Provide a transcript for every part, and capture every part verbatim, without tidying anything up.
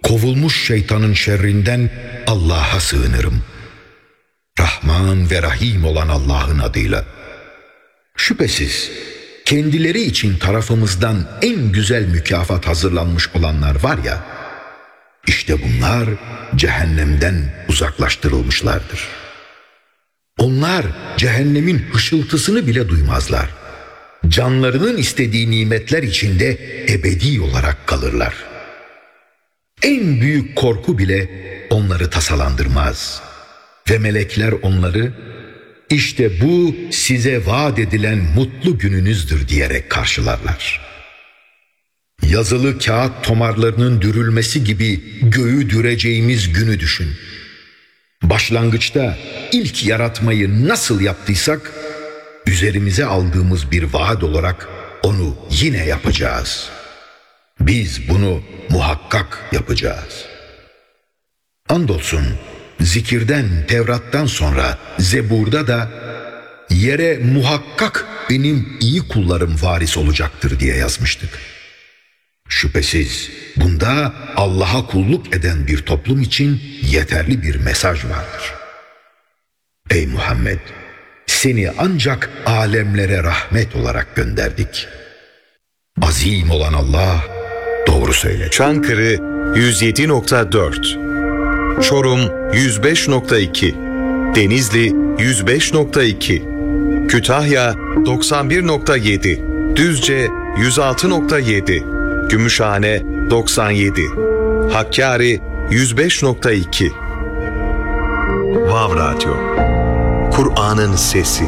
kovulmuş şeytanın şerrinden Allah'a sığınırım. Rahman ve Rahim olan Allah'ın adıyla. Şüphesiz kendileri için tarafımızdan en güzel mükafat hazırlanmış olanlar var ya, işte bunlar cehennemden uzaklaştırılmışlardır. Onlar cehennemin hışıltısını bile duymazlar. Canlarının istediği nimetler içinde ebedi olarak kalırlar. En büyük korku bile onları tasalandırmaz. Ve melekler onları, işte bu size vaat edilen mutlu gününüzdür diyerek karşılarlar. Yazılı kağıt tomarlarının dürülmesi gibi göğü düreceğimiz günü düşün. Başlangıçta ilk yaratmayı nasıl yaptıysak, üzerimize aldığımız bir vaat olarak onu yine yapacağız. Biz bunu muhakkak yapacağız. Andolsun zikirden, Tevrat'tan sonra Zebur'da da yere muhakkak benim iyi kullarım varis olacaktır diye yazmıştık. Şüphesiz bunda Allah'a kulluk eden bir toplum için yeterli bir mesaj vardır. Ey Muhammed! Seni ancak alemlere rahmet olarak gönderdik. Azim olan Allah doğru söyledi. Çankırı yüz yedi nokta dört, Çorum yüz beş nokta iki, Denizli yüz beş nokta iki, Kütahya doksan bir nokta yedi, Düzce yüz altı nokta yedi, Gümüşhane doksan yedi, Hakkari yüz beş nokta iki. Vav Radyo, Kur'an'ın sesi.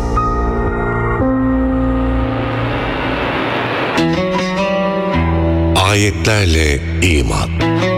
Ayetlerle iman.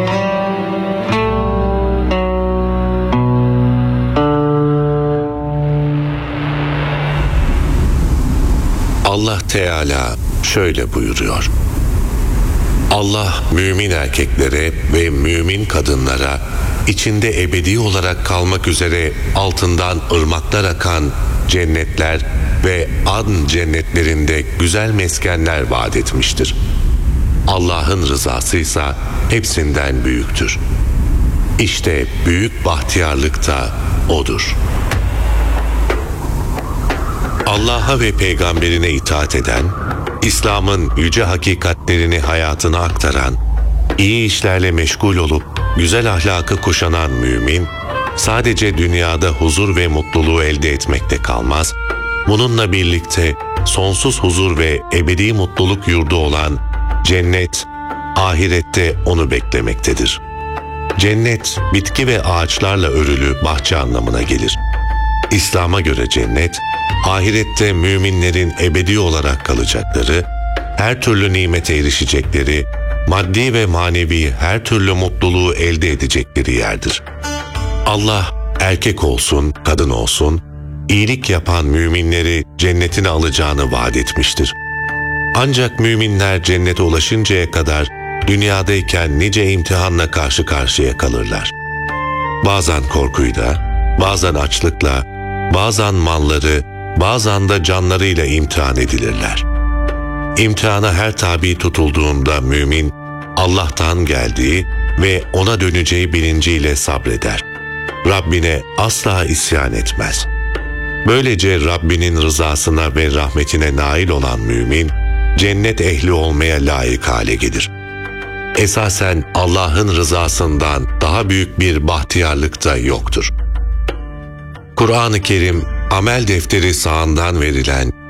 Allah Teala şöyle buyuruyor: Allah mümin erkeklere ve mümin kadınlara içinde ebedi olarak kalmak üzere altından ırmaklar akan cennetler ve adn cennetlerinde güzel meskenler vaat etmiştir. Allah'ın rızası ise hepsinden büyüktür. İşte büyük bahtiyarlık da O'dur. Allah'a ve peygamberine itaat eden, İslam'ın yüce hakikatlerini hayatına aktaran, iyi işlerle meşgul olup güzel ahlakı kuşanan mümin, sadece dünyada huzur ve mutluluğu elde etmekte kalmaz, bununla birlikte sonsuz huzur ve ebedi mutluluk yurdu olan cennet, ahirette onu beklemektedir. Cennet, bitki ve ağaçlarla örülü bahçe anlamına gelir. İslam'a göre cennet, ahirette müminlerin ebedi olarak kalacakları, her türlü nimete erişecekleri, maddi ve manevi her türlü mutluluğu elde edecekleri yerdir. Allah, erkek olsun, kadın olsun, iyilik yapan müminleri cennetine alacağını vaat etmiştir. Ancak müminler cennete ulaşıncaya kadar dünyadayken nice imtihanla karşı karşıya kalırlar. Bazen korkuyla, bazen açlıkla, bazen malları, bazen de canlarıyla imtihan edilirler. İmtihana her tabi tutulduğunda mümin, Allah'tan geldiği ve ona döneceği bilinciyle sabreder. Rabbine asla isyan etmez. Böylece Rabbinin rızasına ve rahmetine nail olan mümin, cennet ehli olmaya layık hale gelir. Esasen Allah'ın rızasından daha büyük bir bahtiyarlık da yoktur. Kur'an-ı Kerim, amel defteri sağından verilen